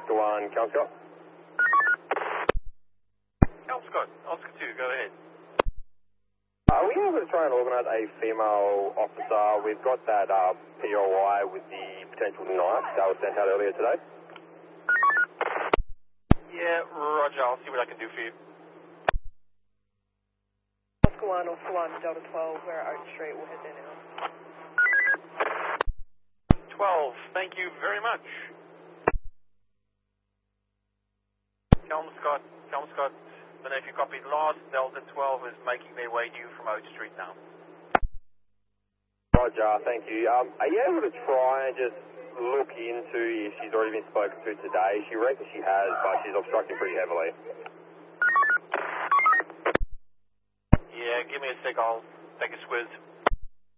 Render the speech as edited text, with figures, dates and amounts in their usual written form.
Oscar 1, Cal Scott. Cal Scott, Oscar 2, go ahead. Are we able to try and organise a female officer? We've got that POI with the potential knife that was sent out earlier today. Yeah, roger, I'll see what I can do for you. Oscar 1, Delta 12, we're at Oak Street, we'll head there now. 12, thank you very much. Cal Scott, I don't know if you copied last, Delta 12 is making their way due from Oak Street now. Roger, thank you. Are you able to try and just look into if she's already been spoken to today? She reckons she has, but she's obstructing pretty heavily. Yeah, give me a sec, I'll take a squiz.